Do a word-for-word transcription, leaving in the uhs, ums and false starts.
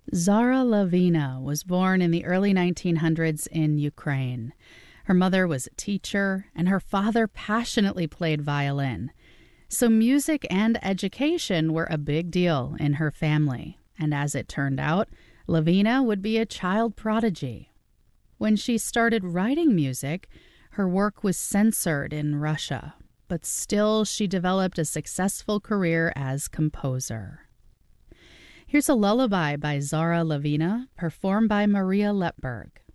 Zara Lavina was born in the early nineteen hundreds in Ukraine. Her mother was a teacher, and her father passionately played violin. So music and education were a big deal in her family. And as it turned out, Lavina would be a child prodigy. When she started writing music, her work was censored in Russia, but still she developed a successful career as composer. Here's a lullaby by Zara Lavina, performed by Maria Lepberg.